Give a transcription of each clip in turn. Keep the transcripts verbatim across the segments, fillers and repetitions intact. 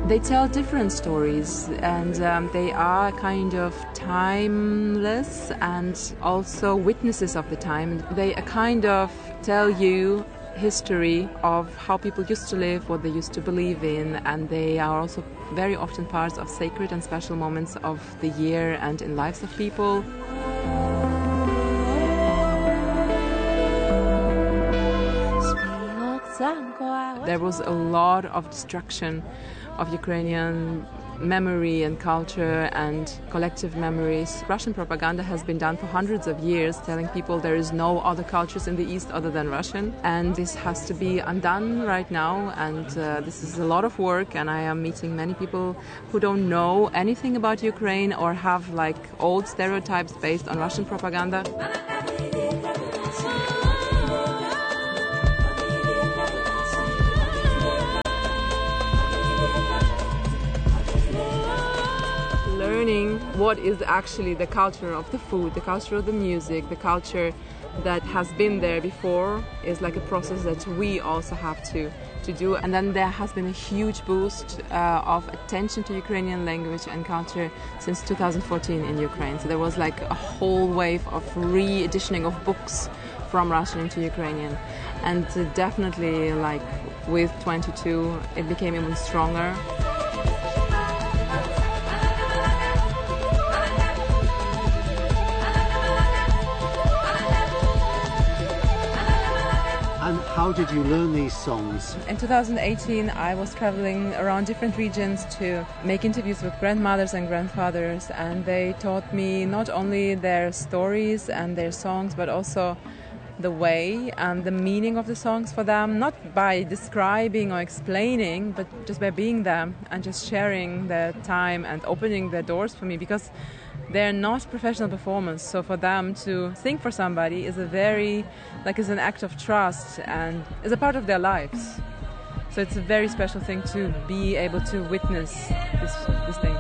They tell different stories, and um, they are kind of timeless and also witnesses of the time. They kind of tell you history of how people used to live, what they used to believe in, and they are also very often parts of sacred and special moments of the year and in lives of people. There was a lot of destruction of Ukrainian memory and culture and collective memories. Russian propaganda has been done for hundreds of years, telling people there is no other cultures in the East other than Russian. And this has to be undone right now. And uh, this is a lot of work. And I am meeting many people who don't know anything about Ukraine or have like old stereotypes based on Russian propaganda. Learning what is actually the culture of the food, the culture of the music, the culture that has been there before is like a process that we also have to, to do. And then there has been a huge boost uh, of attention to Ukrainian language and culture since two thousand fourteen in Ukraine. So there was like a whole wave of re-editioning of books from Russian into Ukrainian. And uh, definitely like with twenty-two it became even stronger. And how did you learn these songs? In two thousand eighteen, I was traveling around different regions to make interviews with grandmothers and grandfathers, and they taught me not only their stories and their songs, but also the way and the meaning of the songs for them, not by describing or explaining, but just by being there and just sharing their time and opening their doors for me, because they're not professional performers. So for them to sing for somebody is a very, like, is an act of trust and is a part of their lives. So it's a very special thing to be able to witness this, this thing.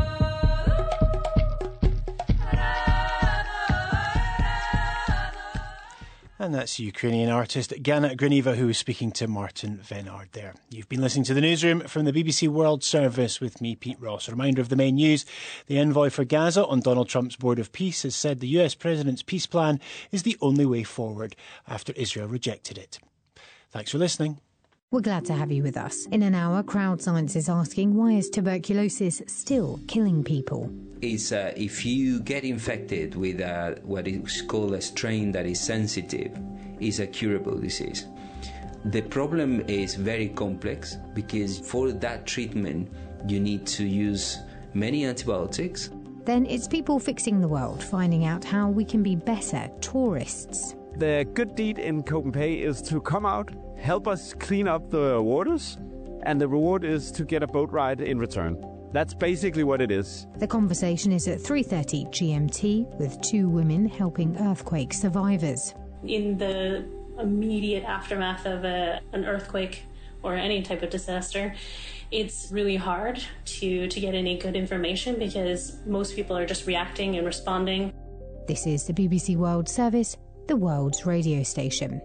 And that's Ukrainian artist Gana Grineva, who was speaking to Martin Venard there. You've been listening to the newsroom from the B B C World Service with me, Pete Ross. A reminder of the main news. The envoy for Gaza on Donald Trump's Board of Peace has said the U S president's peace plan is the only way forward after Israel rejected it. Thanks for listening. We're glad to have you with us. In an hour, Crowd Science is asking, why is tuberculosis still killing people? Is uh, if you get infected with uh, what is called a strain that is sensitive, is a curable disease. The problem is very complex because for that treatment you need to use many antibiotics. Then it's People Fixing the World, finding out how we can be better tourists. The good deed in Copenhagen is to come out, help us clean up the waters, and the reward is to get a boat ride in return. That's basically what it is. The conversation is at three thirty G M T with two women helping earthquake survivors. In the immediate aftermath of a, an earthquake or any type of disaster, it's really hard to, to get any good information because most people are just reacting and responding. This is the B B C World Service, the world's radio station.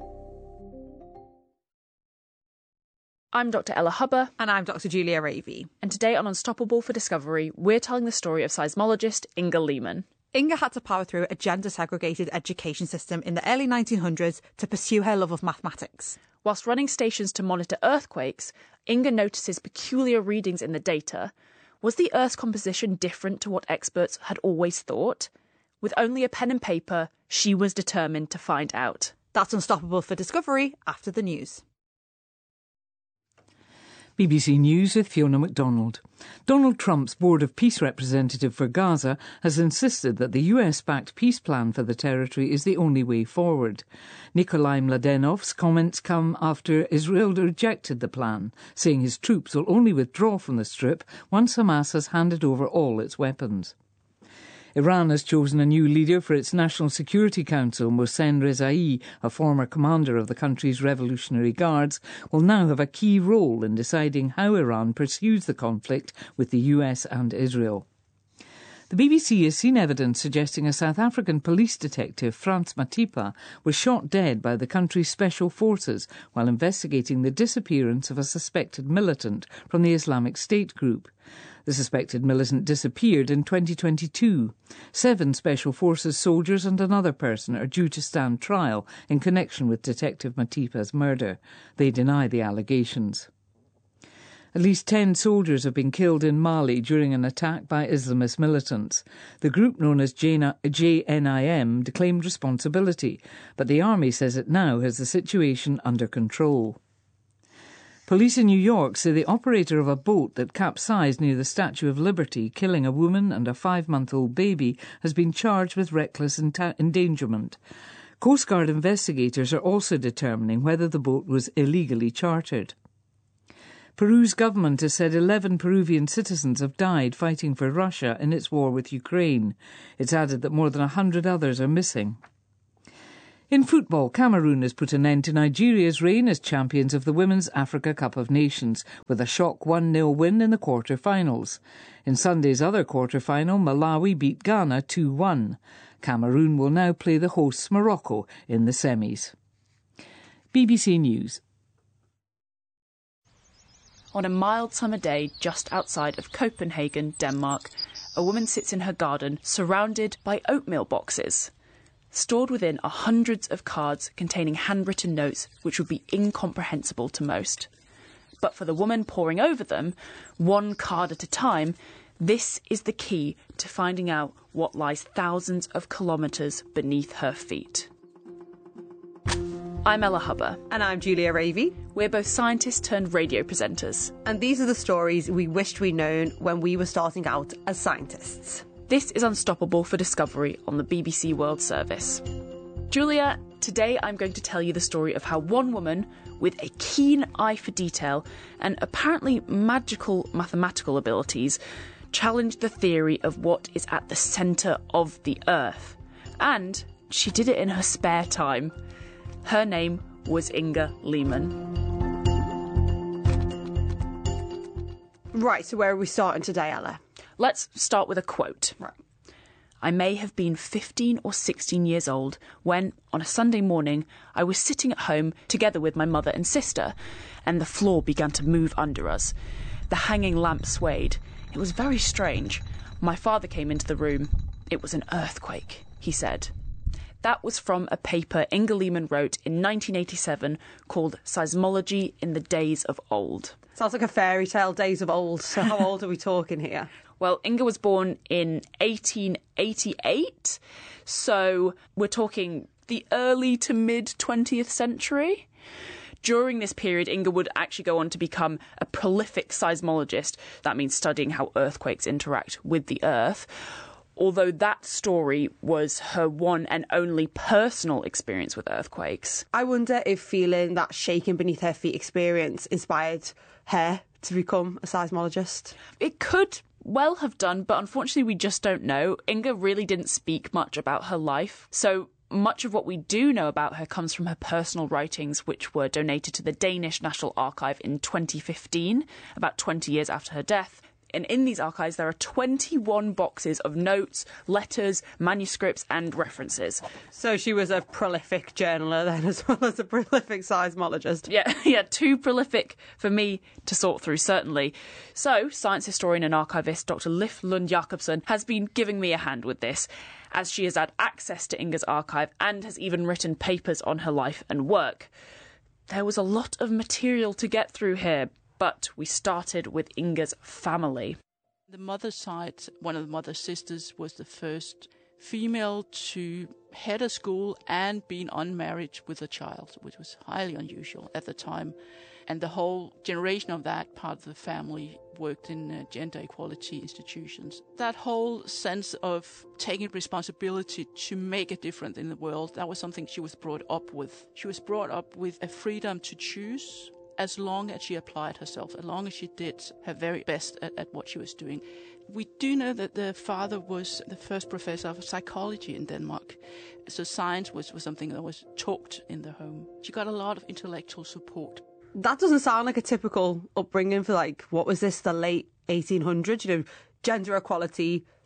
I'm Doctor Ella Hubber. And I'm Doctor Julia Ravey. And today on Unstoppable for Discovery, we're telling the story of seismologist Inga Lehman. Inga had to power through a gender-segregated education system in the early nineteen hundreds to pursue her love of mathematics. Whilst running stations to monitor earthquakes, Inga notices peculiar readings in the data. Was the Earth's composition different to what experts had always thought? With only a pen and paper, she was determined to find out. That's Unstoppable for Discovery after the news. B B C News with Fiona MacDonald. Donald Trump's Board of Peace representative for Gaza has insisted that the U S-backed peace plan for the territory is the only way forward. Nikolai Mladenov's comments come after Israel rejected the plan, saying his troops will only withdraw from the Strip once Hamas has handed over all its weapons. Iran has chosen a new leader for its National Security Council. Mohsen Rezaei, a former commander of the country's Revolutionary Guards, will now have a key role in deciding how Iran pursues the conflict with the U S and Israel. The B B C has seen evidence suggesting a South African police detective, Frans Matipa, was shot dead by the country's special forces while investigating the disappearance of a suspected militant from the Islamic State group. The suspected militant disappeared in twenty twenty-two. Seven Special Forces soldiers and another person are due to stand trial in connection with Detective Matipa's murder. They deny the allegations. At least ten soldiers have been killed in Mali during an attack by Islamist militants. The group known as J N I M claimed responsibility, but the army says it now has the situation under control. Police in New York say the operator of a boat that capsized near the Statue of Liberty, killing a woman and a five-month-old baby, has been charged with reckless endangerment. Coast Guard investigators are also determining whether the boat was illegally chartered. Peru's government has said eleven Peruvian citizens have died fighting for Russia in its war with Ukraine. It's added that more than one hundred others are missing. In football, Cameroon has put an end to Nigeria's reign as champions of the Women's Africa Cup of Nations with a shock one nil win in the quarter-finals. In Sunday's other quarter-final, Malawi beat Ghana two one. Cameroon will now play the hosts Morocco in the semis. B B C News. On a mild summer day just outside of Copenhagen, Denmark, a woman sits in her garden surrounded by oatmeal boxes. Stored within are hundreds of cards containing handwritten notes which would be incomprehensible to most. But for the woman poring over them, one card at a time, this is the key to finding out what lies thousands of kilometres beneath her feet. I'm Ella Hubber. And I'm Julia Ravey. We're both scientists turned radio presenters. And these are the stories we wished we'd known when we were starting out as scientists. This is Unstoppable for Discovery on the B B C World Service. Julia, today I'm going to tell you the story of how one woman with a keen eye for detail and apparently magical mathematical abilities challenged the theory of what is at the centre of the Earth. And she did it in her spare time. Her name was Inge Lehmann. Right, so where are we starting today, Ella? Let's start with a quote. Right. I may have been fifteen or sixteen years old when, on a Sunday morning, I was sitting at home together with my mother and sister, and the floor began to move under us. The hanging lamp swayed. It was very strange. My father came into the room. It was an earthquake, he said. That was from a paper Inge Lehmann wrote in nineteen eighty-seven called Seismology in the Days of Old. Sounds like a fairy tale, Days of Old. So how old are we talking here? Well, Inge was born in eighteen eighty-eight, so we're talking the early to mid-twentieth century. During this period, Inge would actually go on to become a prolific seismologist. That means studying how earthquakes interact with the Earth. Although that story was her one and only personal experience with earthquakes. I wonder if feeling that shaking beneath her feet experience inspired her to become a seismologist. It could well have done, but unfortunately we just don't know. Inge really didn't speak much about her life, so much of what we do know about her comes from her personal writings, which were donated to the Danish National Archive in twenty fifteen, about twenty years after her death. And in these archives, there are twenty-one boxes of notes, letters, manuscripts and references. So she was a prolific journaler then, as well as a prolific seismologist. Yeah, yeah, too prolific for me to sort through, certainly. So, science historian and archivist Doctor Liv Lund Jacobsen has been giving me a hand with this, as she has had access to Inge's archive and has even written papers on her life and work. There was a lot of material to get through here, but we started with Inge's family. The mother's side, one of the mother's sisters, was the first female to head a school and being unmarried with a child, which was highly unusual at the time. And the whole generation of that part of the family worked in uh, gender equality institutions. That whole sense of taking responsibility to make a difference in the world, that was something she was brought up with. She was brought up with a freedom to choose, as long as she applied herself, as long as she did her very best at, at what she was doing. We do know that the father was the first professor of psychology in Denmark, so science was, was something that was taught in the home. She got a lot of intellectual support. That doesn't sound like a typical upbringing for, like, what was this, the late eighteen hundreds? You know, gender equality,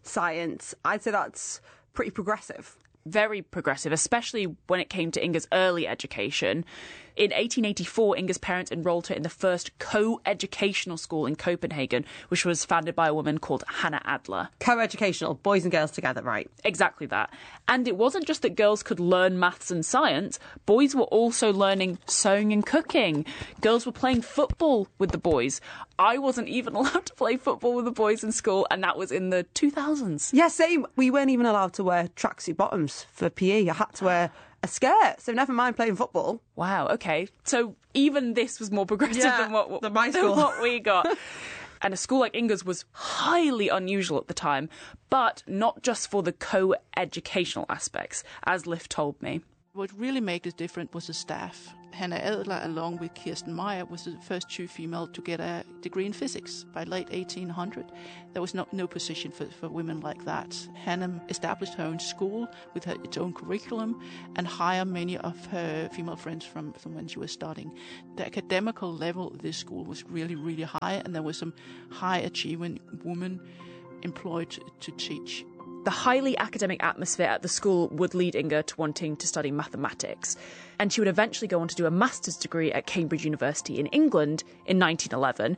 science. I'd say that's pretty progressive. Very progressive, especially when it came to Inga's early education. In eighteen eighty-four, Inga's parents enrolled her in the first co-educational school in Copenhagen, which was founded by a woman called Hannah Adler. Co-educational, boys and girls together, right? Exactly that. And it wasn't just that girls could learn maths and science, boys were also learning sewing and cooking. Girls were playing football with the boys. I wasn't even allowed to play football with the boys in school, and that was in the two thousands. Yeah, same. We weren't even allowed to wear tracksuit bottoms for P E. I had to wear a skirt, so never mind playing football. Wow, okay. So even this was more progressive yeah, than, what, than my school. Than what we got. And a school like Inga's was highly unusual at the time, but not just for the co-educational aspects, as Liv told me. What really made it different was the staff. Hannah Adler, along with Kirsten Meyer, was the first two female to get a degree in physics by late eighteen hundred. There was no, no position for, for women like that. Hannah established her own school with her, its own curriculum and hired many of her female friends from, from when she was starting. The academical level of this school was really, really high, and there was some high-achieving women employed to, to teach. The highly academic atmosphere at the school would lead Inga to wanting to study mathematics, and she would eventually go on to do a master's degree at Cambridge University in England in nineteen eleven.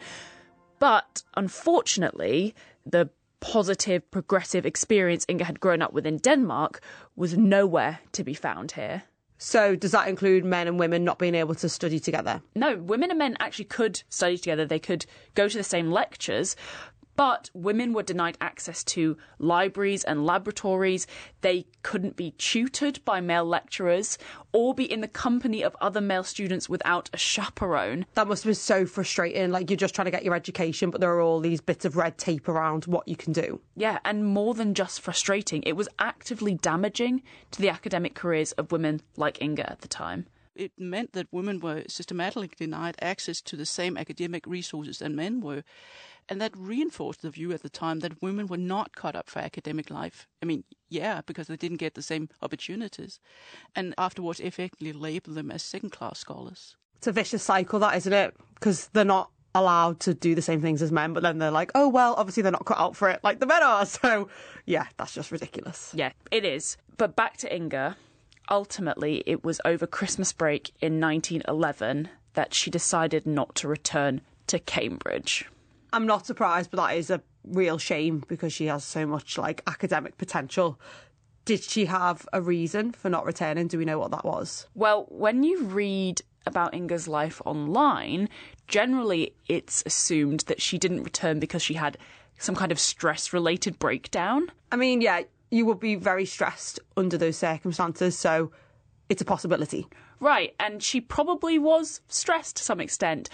But unfortunately, the positive, progressive experience Inga had grown up with in Denmark was nowhere to be found here. So does that include men and women not being able to study together? No, women and men actually could study together. They could go to the same lectures, but women were denied access to libraries and laboratories. They couldn't be tutored by male lecturers or be in the company of other male students without a chaperone. That must have been so frustrating. Like, you're just trying to get your education, but there are all these bits of red tape around what you can do. Yeah, and more than just frustrating, it was actively damaging to the academic careers of women like Inga at the time. It meant that women were systematically denied access to the same academic resources than men were. And that reinforced the view at the time that women were not cut up for academic life. I mean, yeah, because they didn't get the same opportunities. And afterwards, effectively labeled them as second-class scholars. It's a vicious cycle, that, isn't it? Because they're not allowed to do the same things as men, but then they're like, oh, well, obviously they're not cut out for it like the men are. So, yeah, that's just ridiculous. Yeah, it is. But back to Inga. Ultimately, it was over Christmas break in nineteen eleven that she decided not to return to Cambridge. I'm not surprised, but that is a real shame because she has so much, like, academic potential. Did she have a reason for not returning? Do we know what that was? Well, when you read about Inga's life online, generally it's assumed that she didn't return because she had some kind of stress-related breakdown. I mean, yeah, you would be very stressed under those circumstances, so it's a possibility. Right, and she probably was stressed to some extent,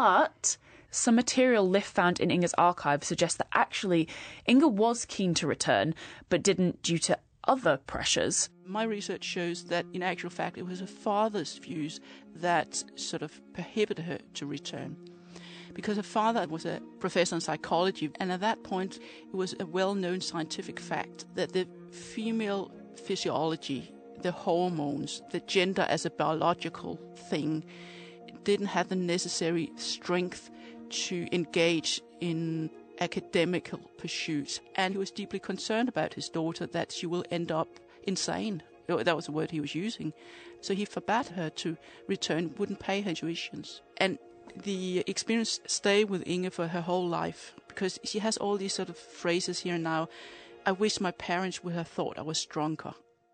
but some material Liv found in Inga's archive suggests that actually Inga was keen to return, but didn't due to other pressures. My research shows that, in actual fact, it was her father's views that sort of prohibited her to return. Because her father was a professor in psychology, and at that point it was a well-known scientific fact that the female physiology, the hormones, the gender as a biological thing, didn't have the necessary strength to engage in academical pursuits. And he was deeply concerned about his daughter, that she will end up insane. That was the word he was using. So he forbade her to return, wouldn't pay her tuitions. And the experience stayed with Inga for her whole life, because she has all these sort of phrases here and now. I wish my parents would have thought I was stronger.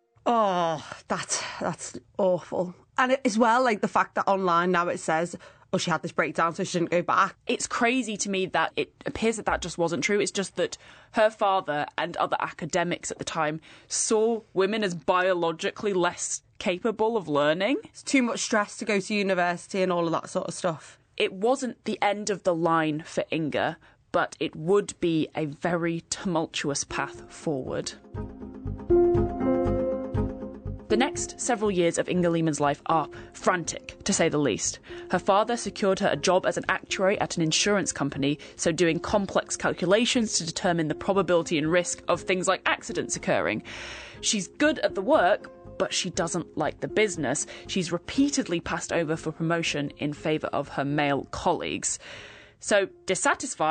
Oh, that's that's awful. And as well, like the fact that online now it says, oh, she had this breakdown, so she didn't go back. It's crazy to me that it appears that that just wasn't true. It's just that her father and other academics at the time saw women as biologically less capable of learning. It's too much stress to go to university and all of that sort of stuff. It wasn't the end of the line for Inga, but it would be a very tumultuous path forward. The next several years of Inga Lehmann's life are frantic, to say the least. Her father secured her a job as an actuary at an insurance company, so doing complex calculations to determine the probability and risk of things like accidents occurring. She's good at the work, but she doesn't like the business. She's repeatedly passed over for promotion in favour of her male colleagues. So, dissatisfied,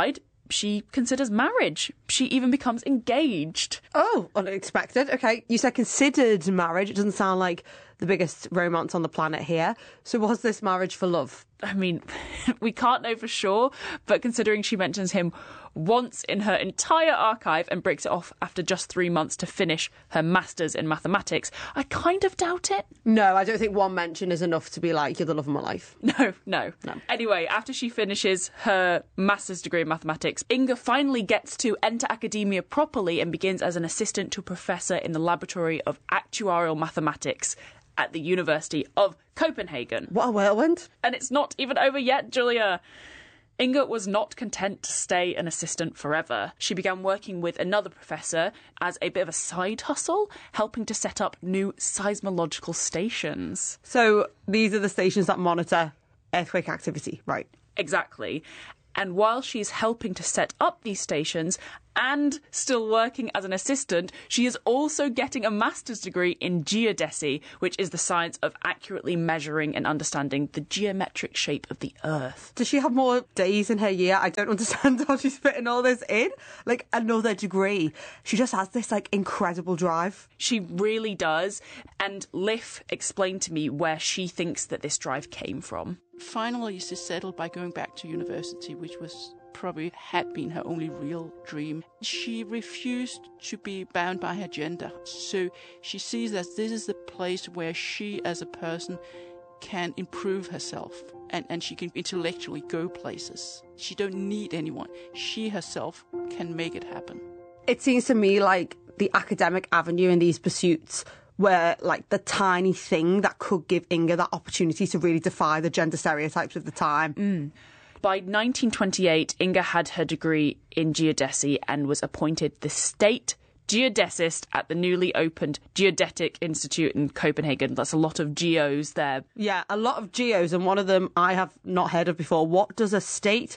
she considers marriage. She even becomes engaged. Oh, unexpected. Okay. You said considered marriage. It doesn't sound like the biggest romance on the planet here. So was this marriage for love? I mean, we can't know for sure, but considering she mentions him once in her entire archive and breaks it off after just three months to finish her master's in mathematics, I kind of doubt it. No, I don't think one mention is enough to be like, you're the love of my life. No, no, no. Anyway, after she finishes her master's degree in mathematics, Inga finally gets to enter academia properly and begins as an assistant to a professor in the Laboratory of Actuarial Mathematics at the University of Copenhagen. What a whirlwind. And it's not even over yet, Julia. Inga was not content to stay an assistant forever. She began working with another professor as a bit of a side hustle, helping to set up new seismological stations. So these are the stations that monitor earthquake activity, right? Exactly. And while she's helping to set up these stations and still working as an assistant, she is also getting a master's degree in geodesy, which is the science of accurately measuring and understanding the geometric shape of the Earth. Does she have more days in her year? I don't understand how she's fitting all this in. Like, another degree. She just has this, like, incredible drive. She really does. And Liv explained to me where she thinks that this drive came from. Finally, she settled by going back to university, which was probably had been her only real dream. She refused to be bound by her gender. So she sees that this is the place where she as a person can improve herself and, and she can intellectually go places. She don't need anyone. She herself can make it happen. It seems to me like the academic avenue in these pursuits were like the tiny thing that could give Inga that opportunity to really defy the gender stereotypes of the time. Mm. By nineteen twenty-eight, Inga had her degree in geodesy and was appointed the state geodesist at the newly opened Geodetic Institute in Copenhagen. That's a lot of geos there. Yeah, a lot of geos, and one of them I have not heard of before. What does a state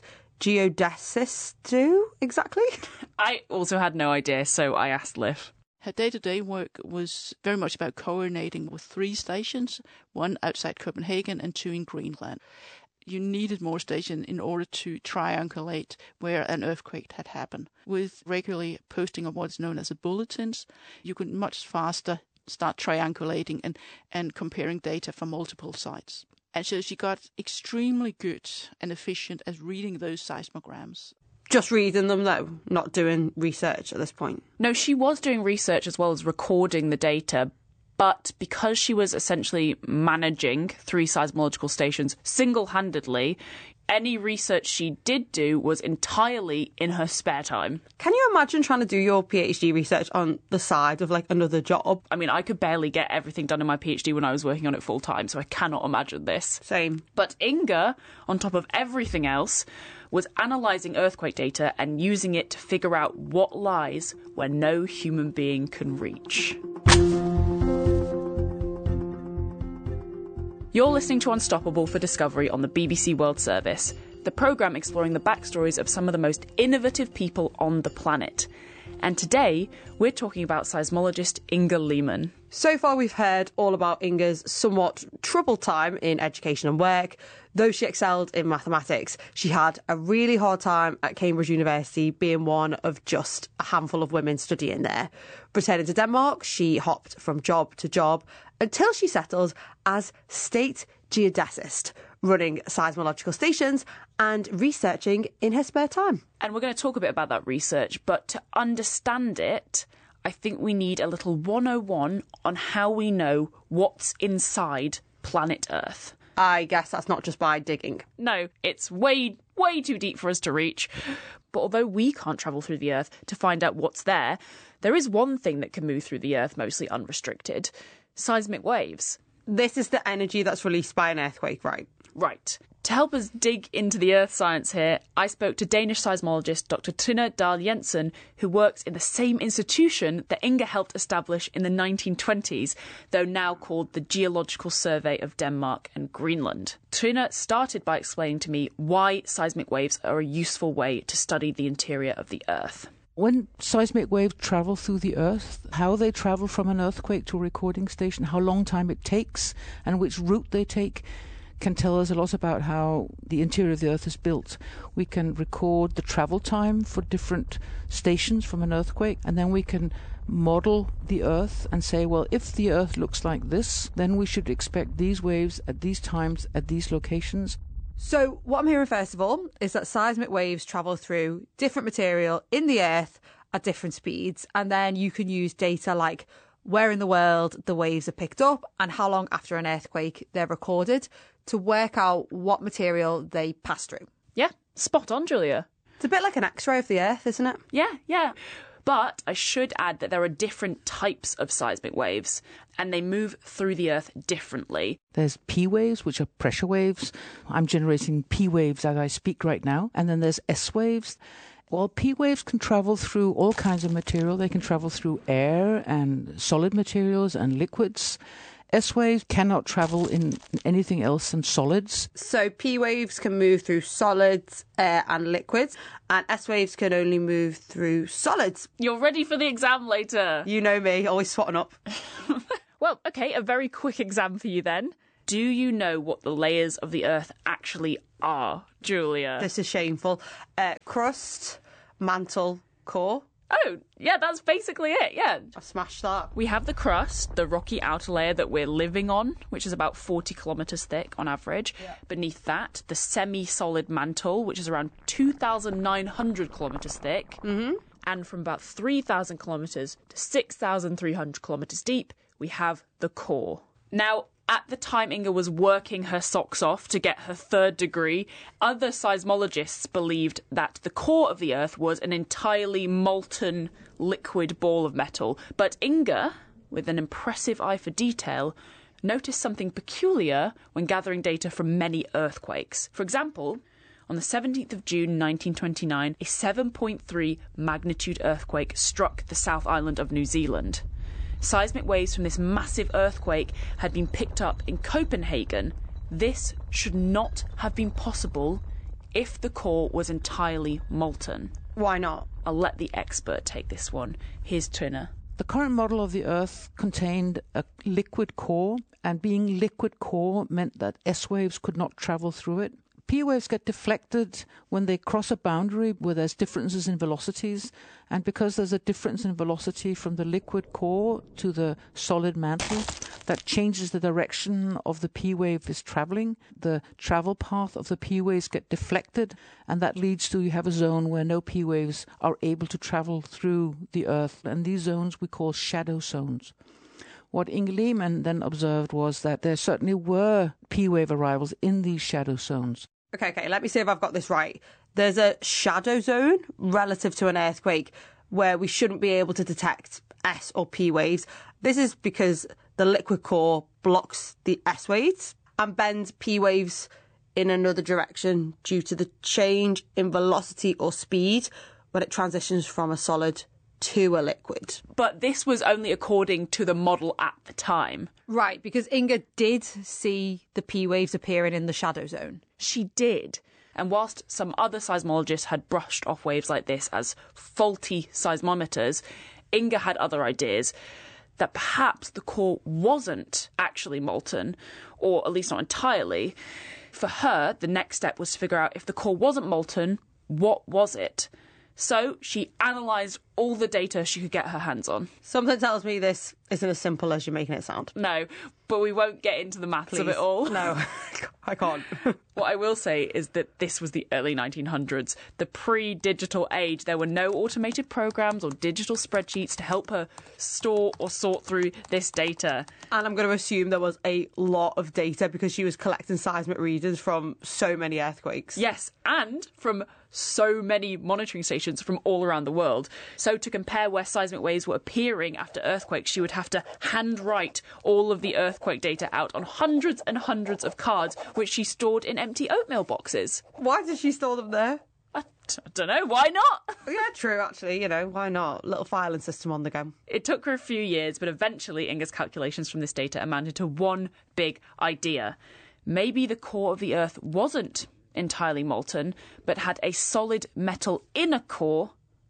geodesist do exactly? I also had no idea, so I asked Liv. Her day-to-day work was very much about coordinating with three stations, one outside Copenhagen and two in Greenland. You needed more stations in order to triangulate where an earthquake had happened. With regularly posting of what's known as the bulletins, you could much faster start triangulating and, and comparing data from multiple sites. And so she got extremely good and efficient at reading those seismograms. Just reading them, though, not doing research at this point. No, she was doing research as well as recording the data, but because she was essentially managing three seismological stations single-handedly, any research she did do was entirely in her spare time. Can you imagine trying to do your PhD research on the side of, like, another job? I mean, I could barely get everything done in my PhD when I was working on it full-time, so I cannot imagine this. Same. But Inga, on top of everything else, was analysing earthquake data and using it to figure out what lies where no human being can reach. You're listening to Unstoppable for Discovery on the B B C World Service, the programme exploring the backstories of some of the most innovative people on the planet. And today, we're talking about seismologist Inga Lehmann. So far, we've heard all about Inga's somewhat troubled time in education and work. Though she excelled in mathematics, she had a really hard time at Cambridge University, being one of just a handful of women studying there. Returning to Denmark, she hopped from job to job until she settled as state geodesist, running seismological stations and researching in her spare time. And we're going to talk a bit about that research, but to understand it, I think we need a little one oh one on how we know what's inside planet Earth. I guess that's not just by digging. No, it's way, way too deep for us to reach. But although we can't travel through the Earth to find out what's there, there is one thing that can move through the Earth mostly unrestricted: seismic waves. This is the energy that's released by an earthquake, right? Right. To help us dig into the Earth science here, I spoke to Danish seismologist Doctor Trine Dahl Jensen, who works in the same institution that Inga helped establish in the nineteen twenties, though now called the Geological Survey of Denmark and Greenland. Trine started by explaining to me why seismic waves are a useful way to study the interior of the Earth. When seismic waves travel through the Earth, how they travel from an earthquake to a recording station, how long time it takes, and which route they take, can tell us a lot about how the interior of the Earth is built. We can record the travel time for different stations from an earthquake, and then we can model the Earth and say, well, if the Earth looks like this, then we should expect these waves at these times, at these locations. So what I'm hearing, first of all, is that seismic waves travel through different material in the Earth at different speeds, and then you can use data like where in the world the waves are picked up and how long after an earthquake they're recorded to work out what material they pass through. Yeah, spot on, Julia. It's a bit like an X-ray of the Earth, isn't it? Yeah, yeah. But I should add that there are different types of seismic waves, and they move through the Earth differently. There's P waves, which are pressure waves. I'm generating P waves as I speak right now. And then there's S waves. Well, P waves can travel through all kinds of material. They can travel through air and solid materials and liquids. S waves cannot travel in anything else than solids. So P waves can move through solids, air and liquids, and S waves can only move through solids. You're ready for the exam later. You know me, always swatting up. Well, okay, a very quick exam for you then. Do you know what the layers of the Earth actually are, Julia? This is shameful. Uh, crust, mantle, core. Oh, yeah, that's basically it, yeah. I smashed that. We have the crust, the rocky outer layer that we're living on, which is about forty kilometres thick on average. Yeah. Beneath that, the semi-solid mantle, which is around two thousand nine hundred kilometres thick. Mm-hmm. And from about three thousand kilometres to six thousand three hundred kilometres deep, we have the core. Now, at the time Inga was working her socks off to get her third degree, other seismologists believed that the core of the Earth was an entirely molten liquid ball of metal. But Inga, with an impressive eye for detail, noticed something peculiar when gathering data from many earthquakes. For example, on the seventeenth of June nineteen twenty-nine, a seven point three magnitude earthquake struck the South Island of New Zealand. Seismic waves from this massive earthquake had been picked up in Copenhagen. This should not have been possible if the core was entirely molten. Why not? I'll let the expert take this one. Here's Trina. The current model of the Earth contained a liquid core, and being liquid core meant that S waves could not travel through it. P waves get deflected when they cross a boundary where there's differences in velocities, and because there's a difference in velocity from the liquid core to the solid mantle, that changes the direction of the P wave is traveling. The travel path of the P waves get deflected, and that leads to you have a zone where no P waves are able to travel through the Earth, and these zones we call shadow zones. What Inge Lehmann then observed was that there certainly were P wave arrivals in these shadow zones. Okay, okay, let me see if I've got this right. There's a shadow zone relative to an earthquake where we shouldn't be able to detect S or P waves. This is because the liquid core blocks the S waves and bends P waves in another direction due to the change in velocity or speed when it transitions from a solid to a liquid. But this was only according to the model at the time. Right, because Inga did see the P waves appearing in the shadow zone. She did. And whilst some other seismologists had brushed off waves like this as faulty seismometers, Inga had other ideas that perhaps the core wasn't actually molten, or at least not entirely. For her, the next step was to figure out if the core wasn't molten, what was it? So she analysed all the data she could get her hands on. Something tells me this isn't as simple as you're making it sound. No, but we won't get into the maths Please. of it all. No, I can't. What I will say is that this was the early nineteen hundreds, the pre-digital age. There were no automated programs or digital spreadsheets to help her store or sort through this data. And I'm going to assume there was a lot of data because she was collecting seismic readings from so many earthquakes. Yes, and from so many monitoring stations from all around the world. So to compare where seismic waves were appearing after earthquakes, she would have to handwrite all of the earthquake data out on hundreds and hundreds of cards, which she stored in empty oatmeal boxes. Why did she store them there? I t- I don't know, why not? Yeah, true, actually, you know, why not? Little filing system on the go. It took her a few years, but eventually Inga's calculations from this data amounted to one big idea. Maybe the core of the Earth wasn't entirely molten, but had a solid metal inner core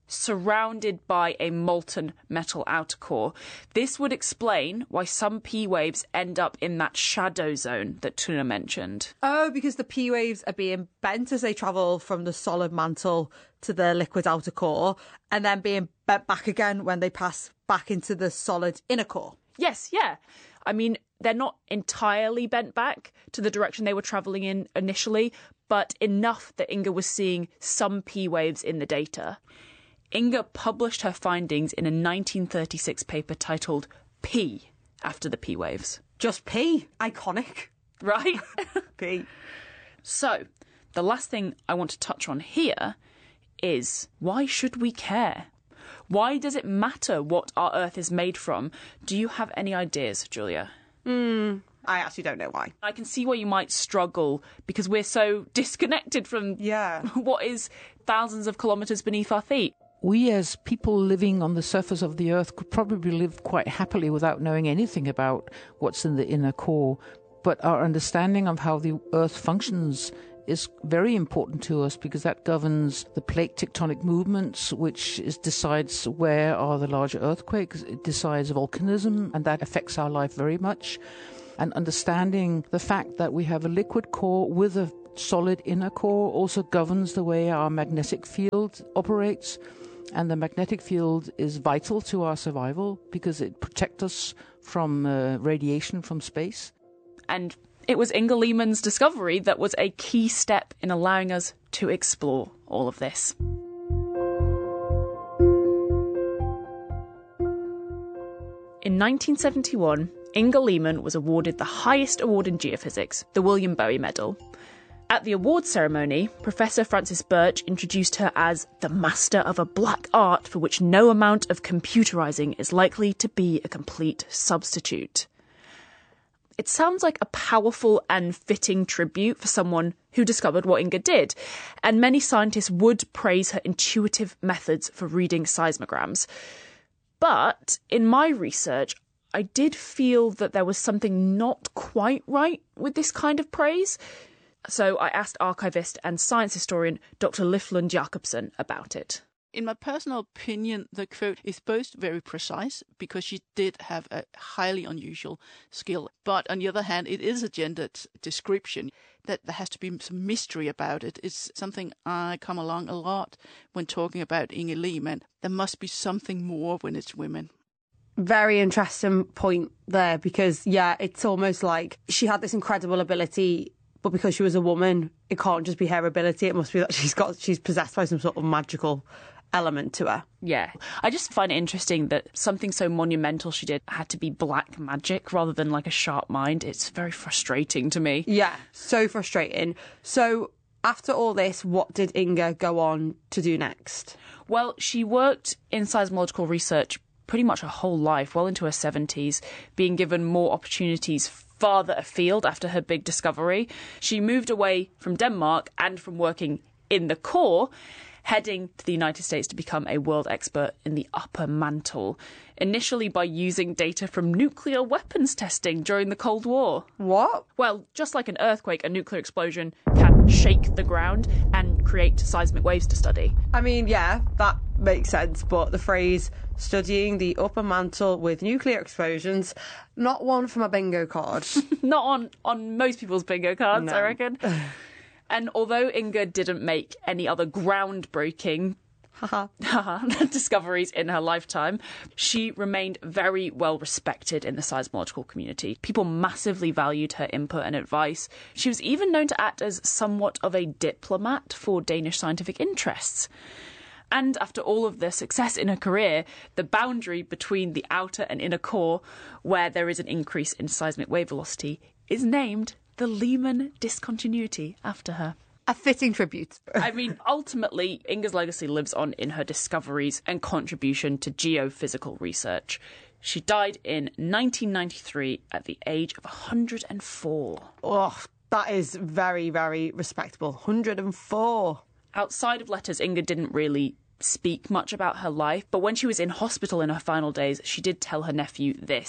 surrounded by a molten metal outer core. This would explain why some P waves end up in that shadow zone that Tuna mentioned. Oh, because the P waves are being bent as they travel from the solid mantle to the liquid outer core, and then being bent back again when they pass back into the solid inner core. Yes, yeah. I mean, they're not entirely bent back to the direction they were travelling in initially, but enough that Inga was seeing some P waves in the data. Inga published her findings in a nineteen thirty-six paper titled P, after the P waves. Just P. Iconic. Right? P. So, the last thing I want to touch on here is, why should we care? Why does it matter what our Earth is made from? Do you have any ideas, Julia? Hmm, I actually don't know why. I can see why you might struggle, because we're so disconnected from yeah. what is thousands of kilometres beneath our feet. We, as people living on the surface of the Earth, could probably live quite happily without knowing anything about what's in the inner core. But our understanding of how the Earth functions is very important to us, because that governs the plate tectonic movements, which is, decides where are the larger earthquakes. It decides volcanism, and that affects our life very much. And understanding the fact that we have a liquid core with a solid inner core also governs the way our magnetic field operates. And the magnetic field is vital to our survival because it protects us from uh, radiation from space. And it was Inga Lehmann's discovery that was a key step in allowing us to explore all of this. In nineteen seventy-one, Inga Lehmann was awarded the highest award in geophysics, the William Bowie Medal. At the awards ceremony, Professor Francis Birch introduced her as the master of a black art for which no amount of computerizing is likely to be a complete substitute. It sounds like a powerful and fitting tribute for someone who discovered what Inga did, and many scientists would praise her intuitive methods for reading seismograms. But in my research, I did feel that there was something not quite right with this kind of praise. So I asked archivist and science historian Doctor Liflund Jacobsen about it. In my personal opinion, the quote is both very precise, because she did have a highly unusual skill. But on the other hand, it is a gendered description, that there has to be some mystery about it. It's something I come along a lot when talking about Inga Lehmann. There must be something more when it's women. Very interesting point there, because, yeah, it's almost like she had this incredible ability, but because she was a woman, it can't just be her ability. It must be that she's got she's possessed by some sort of magical element to her. Yeah. I just find it interesting that something so monumental she did had to be black magic rather than like a sharp mind. It's very frustrating to me. Yeah, so frustrating. So after all this, what did Inga go on to do next? Well, she worked in seismological research pretty much her whole life, well into her seventies, being given more opportunities farther afield after her big discovery. She moved away from Denmark and from working in the core, heading to the United States to become a world expert in the upper mantle, initially by using data from nuclear weapons testing during the Cold War. What? Well, just like an earthquake, a nuclear explosion can shake the ground and create seismic waves to study. I mean, yeah, that makes sense, but the phrase studying the upper mantle with nuclear explosions, not one from a bingo card. Not on, on most people's bingo cards, No. I reckon. And although Inga didn't make any other groundbreaking discoveries in her lifetime, she remained very well respected in the seismological community. People massively valued her input and advice. She was even known to act as somewhat of a diplomat for Danish scientific interests. And after all of the success in her career, the boundary between the outer and inner core, where there is an increase in seismic wave velocity, is named the Lehmann discontinuity after her. A fitting tribute. I mean, ultimately, Inga's legacy lives on in her discoveries and contribution to geophysical research. She died in nineteen ninety-three at the age of one hundred four. Oh, that is very, very respectable. one hundred four. Outside of letters, Inga didn't really speak much about her life, but when she was in hospital in her final days, she did tell her nephew this.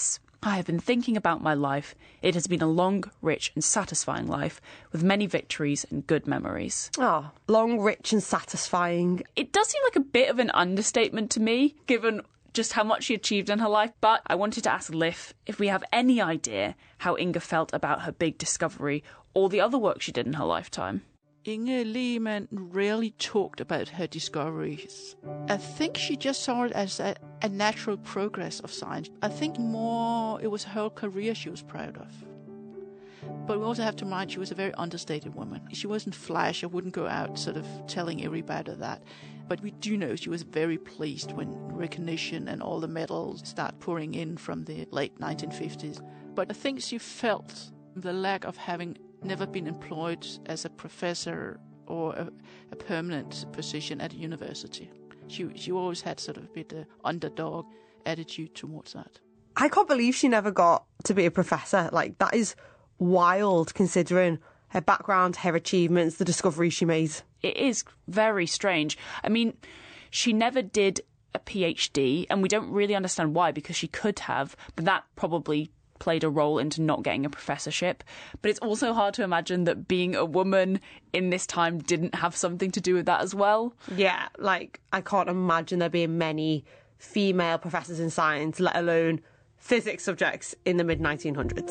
I have been thinking about my life. It has been a long, rich and satisfying life with many victories and good memories. Oh, long, rich and satisfying. It does seem like a bit of an understatement to me, given just how much she achieved in her life, but I wanted to ask Liv if we have any idea how Inga felt about her big discovery or the other work she did in her lifetime. Inge Lehmann rarely talked about her discoveries. I think she just saw it as a, a natural progress of science. I think more it was her career she was proud of. But we also have to mind she was a very understated woman. She wasn't flash, I wouldn't go out sort of telling everybody that. But we do know she was very pleased when recognition and all the medals start pouring in from the late nineteen fifties. But I think she felt the lack of having never been employed as a professor or a, a permanent position at a university. She she always had sort of a bit of underdog attitude towards that. I can't believe she never got to be a professor. Like, that is wild, considering her background, her achievements, the discoveries she made. It is very strange. I mean, she never did a PhD, and we don't really understand why, because she could have, but that probably played a role into not getting a professorship. But it's also hard to imagine that being a woman in this time didn't have something to do with that as well. Yeah, like, I can't imagine there being many female professors in science, let alone physics subjects, in the mid nineteen hundreds.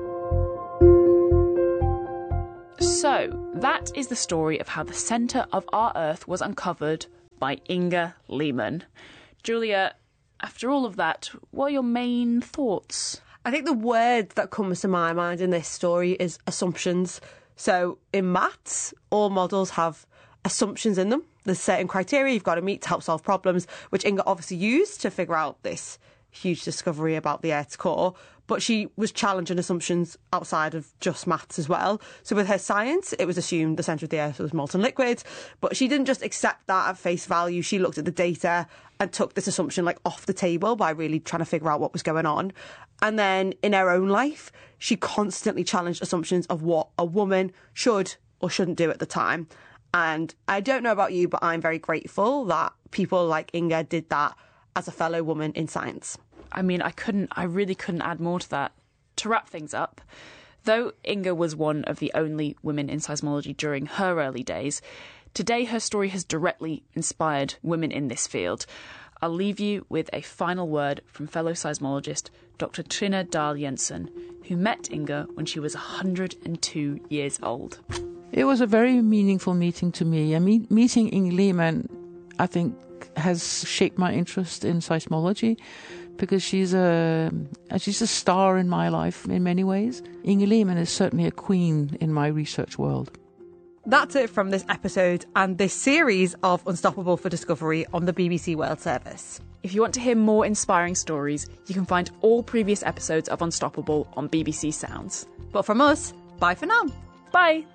So, that is the story of how the centre of our Earth was uncovered by Inga Lehmann. Julia, after all of that, what are your main thoughts? I think the word that comes to my mind in this story is assumptions. So in maths, all models have assumptions in them. There's certain criteria you've got to meet to help solve problems, which Inga obviously used to figure out this huge discovery about the Earth's core. But she was challenging assumptions outside of just maths as well. So with her science, it was assumed the centre of the Earth was molten liquid. But she didn't just accept that at face value. She looked at the data and took this assumption like off the table by really trying to figure out what was going on. And then in her own life, she constantly challenged assumptions of what a woman should or shouldn't do at the time. And I don't know about you, but I'm very grateful that people like Inga did that as a fellow woman in science. I mean, I couldn't, I really couldn't add more to that. To wrap things up, though Inga was one of the only women in seismology during her early days, today her story has directly inspired women in this field. I'll leave you with a final word from fellow seismologist Doctor Trine Dahl Jensen, who met Inga when she was one hundred two years old. It was a very meaningful meeting to me. I mean, meeting Inge Lehmann, I think, has shaped my interest in seismology, because she's a she's a star in my life in many ways. Inge Lehmann is certainly a queen in my research world. That's it from this episode and this series of Unstoppable for Discovery on the B B C World Service. If you want to hear more inspiring stories, you can find all previous episodes of Unstoppable on B B C Sounds. But from us, bye for now. Bye.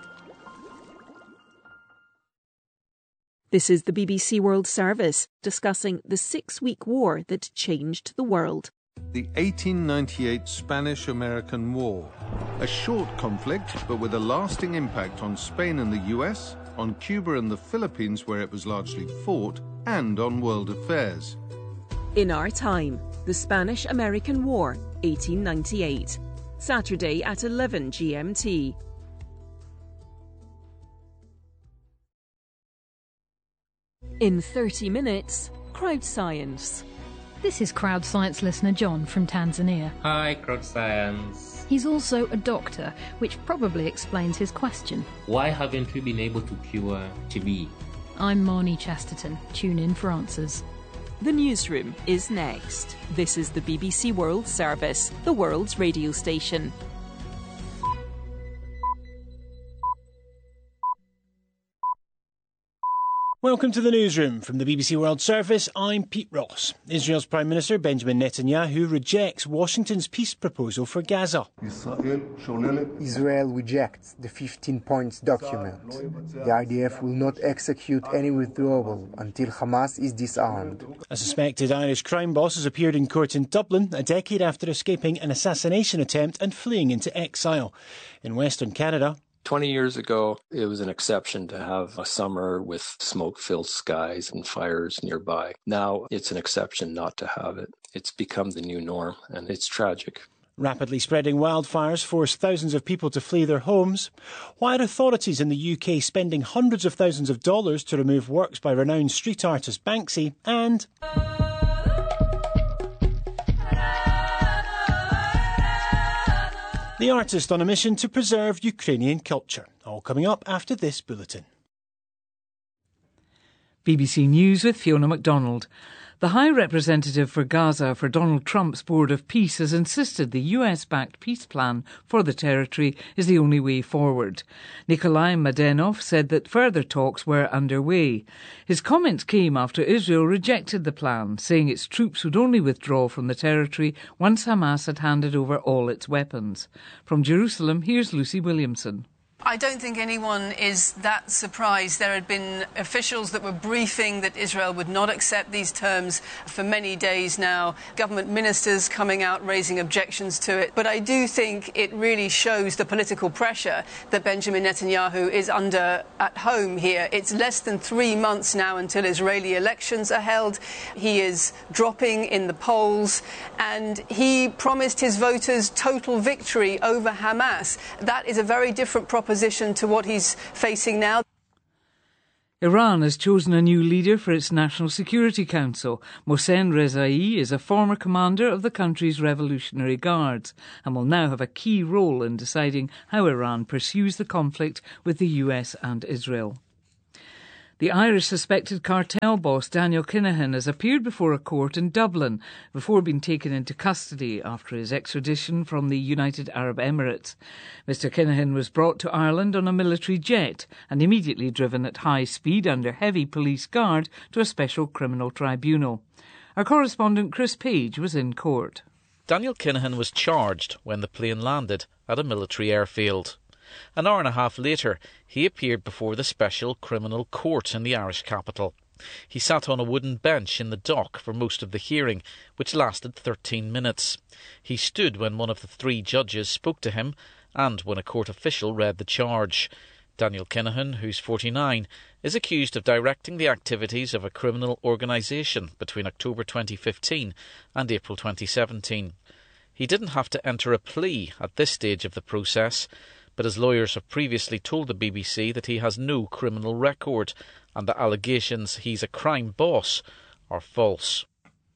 This is the B B C World Service, discussing the six-week war that changed the world. The eighteen ninety-eight Spanish-American War. A short conflict, but with a lasting impact on Spain and the U S, on Cuba and the Philippines, where it was largely fought, and on world affairs. In Our Time, the Spanish-American War, eighteen ninety-eight. Saturday at eleven G M T. In thirty minutes, Crowd Science. This is Crowd Science listener John from Tanzania. Hi, Crowd Science. He's also a doctor, which probably explains his question. Why haven't we been able to cure T B? I'm Marnie Chesterton. Tune in for answers. The newsroom is next. This is the B B C World Service, the world's radio station. Welcome to the newsroom from the B B C World Service. I'm Pete Ross. Israel's Prime Minister Benjamin Netanyahu rejects Washington's peace proposal for Gaza. Israel rejects the fifteen points document. The I D F will not execute any withdrawal until Hamas is disarmed. A suspected Irish crime boss has appeared in court in Dublin a decade after escaping an assassination attempt and fleeing into exile. In Western Canada, twenty years ago, it was an exception to have a summer with smoke-filled skies and fires nearby. Now it's an exception not to have it. It's become the new norm, and it's tragic. Rapidly spreading wildfires forced thousands of people to flee their homes. Why are authorities in the U K spending hundreds of thousands of dollars to remove works by renowned street artist Banksy? And the artist on a mission to preserve Ukrainian culture. All coming up after this bulletin. B B C News with Fiona MacDonald. The High Representative for Gaza for Donald Trump's Board of Peace has insisted the U S-backed peace plan for the territory is the only way forward. Nikolai Mladenov said that further talks were underway. His comments came after Israel rejected the plan, saying its troops would only withdraw from the territory once Hamas had handed over all its weapons. From Jerusalem, here's Lucy Williamson. I don't think anyone is that surprised. There had been officials that were briefing that Israel would not accept these terms for many days now. Government ministers coming out raising objections to it. But I do think it really shows the political pressure that Benjamin Netanyahu is under at home here. It's less than three months now until Israeli elections are held. He is dropping in the polls, and he promised his voters total victory over Hamas. That is a very different proposition to what he's facing now. Iran has chosen a new leader for its National Security Council. Mohsen Rezai is a former commander of the country's Revolutionary Guards and will now have a key role in deciding how Iran pursues the conflict with the U S and Israel. The Irish suspected cartel boss Daniel Kinahan has appeared before a court in Dublin before being taken into custody after his extradition from the United Arab Emirates. Mister Kinahan was brought to Ireland on a military jet and immediately driven at high speed under heavy police guard to a special criminal tribunal. Our correspondent Chris Page was in court. Daniel Kinahan was charged when the plane landed at a military airfield. An hour and a half later, he appeared before the Special Criminal Court in the Irish capital. He sat on a wooden bench in the dock for most of the hearing, which lasted thirteen minutes. He stood when one of the three judges spoke to him and when a court official read the charge. Daniel Kinahan, who's forty-nine, is accused of directing the activities of a criminal organisation between October twenty fifteen and April twenty seventeen. He didn't have to enter a plea at this stage of the process, but his lawyers have previously told the B B C that he has no criminal record and the allegations he's a crime boss are false.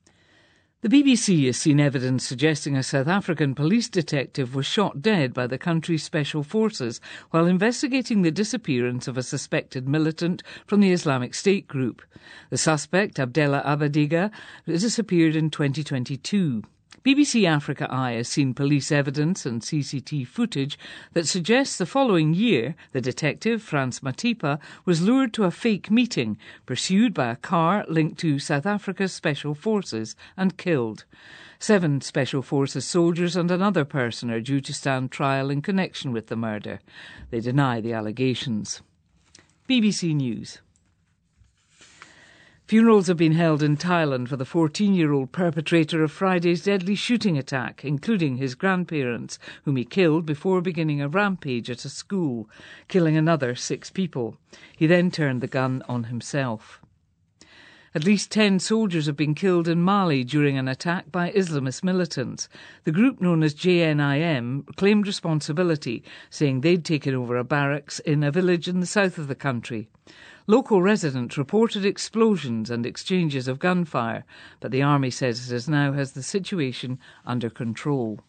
The B B C has seen evidence suggesting a South African police detective was shot dead by the country's special forces while investigating the disappearance of a suspected militant from the Islamic State group. The suspect, Abdella Abadiga, disappeared in twenty twenty-two. B B C Africa Eye has seen police evidence and C C T V footage that suggests the following year the detective, Frans Matipa, was lured to a fake meeting, pursued by a car linked to South Africa's Special Forces and killed. Seven Special Forces soldiers and another person are due to stand trial in connection with the murder. They deny the allegations. B B C News. Funerals have been held in Thailand for the fourteen-year-old perpetrator of Friday's deadly shooting attack, including his grandparents, whom he killed before beginning a rampage at a school, killing another six people. He then turned the gun on himself. At least ten soldiers have been killed in Mali during an attack by Islamist militants. The group known as J N I M claimed responsibility, saying they'd taken over a barracks in a village in the south of the country. Local residents reported explosions and exchanges of gunfire, but the army says it now has the situation under control.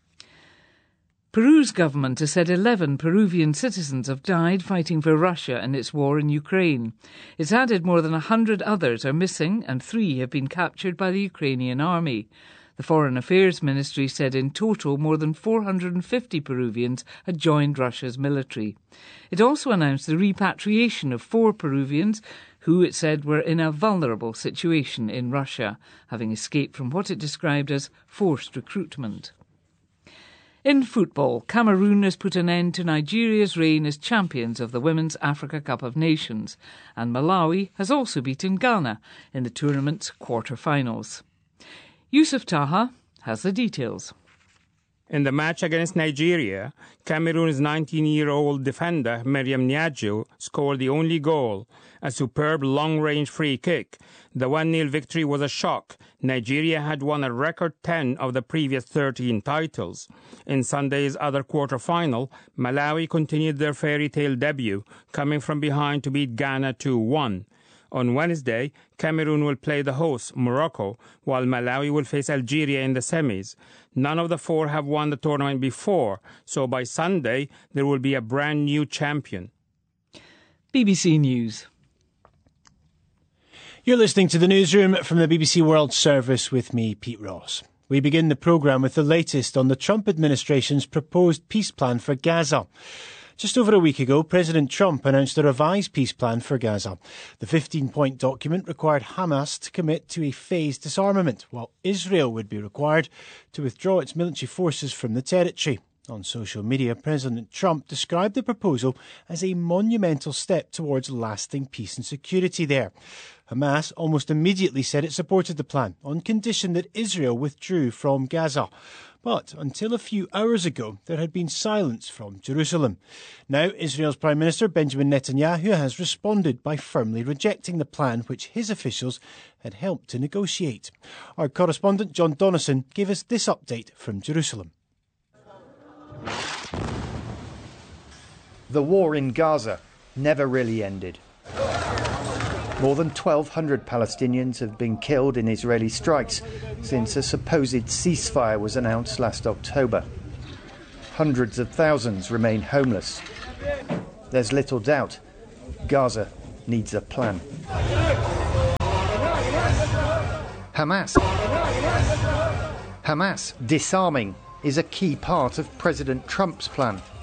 Peru's government has said eleven Peruvian citizens have died fighting for Russia in its war in Ukraine. It's added more than a hundred others are missing and three have been captured by the Ukrainian army. The Foreign Affairs Ministry said in total more than four hundred fifty Peruvians had joined Russia's military. It also announced the repatriation of four Peruvians who it said were in a vulnerable situation in Russia, having escaped from what it described as forced recruitment. In football, Cameroon has put an end to Nigeria's reign as champions of the Women's Africa Cup of Nations, and Malawi has also beaten Ghana in the tournament's quarter-finals. Yusuf Taha has the details. In the match against Nigeria, Cameroon's nineteen-year-old defender Miriam Niadjo scored the only goal, a superb long-range free kick. The one nil victory was a shock. Nigeria had won a record ten of the previous thirteen titles. In Sunday's other quarter-final, Malawi continued their fairy tale debut, coming from behind to beat Ghana two one. On Wednesday, Cameroon will play the hosts, Morocco, while Malawi will face Algeria in the semis. None of the four have won the tournament before, so by Sunday there will be a brand new champion. B B C News. You're listening to the newsroom from the B B C World Service with me, Pete Ross. We begin the programme with the latest on the Trump administration's proposed peace plan for Gaza. Just over a week ago, President Trump announced a revised peace plan for Gaza. The fifteen-point document required Hamas to commit to a phased disarmament, while Israel would be required to withdraw its military forces from the territory. On social media, President Trump described the proposal as a monumental step towards lasting peace and security there. Hamas almost immediately said it supported the plan, on condition that Israel withdrew from Gaza. But until a few hours ago, there had been silence from Jerusalem. Now, Israel's Prime Minister Benjamin Netanyahu has responded by firmly rejecting the plan which his officials had helped to negotiate. Our correspondent John Donnison gave us this update from Jerusalem. The war in Gaza never really ended. More than twelve hundred Palestinians have been killed in Israeli strikes since a supposed ceasefire was announced last October. Hundreds of thousands remain homeless. There's little doubt Gaza needs a plan. Hamas. Hamas disarming is a key part of President Trump's plan.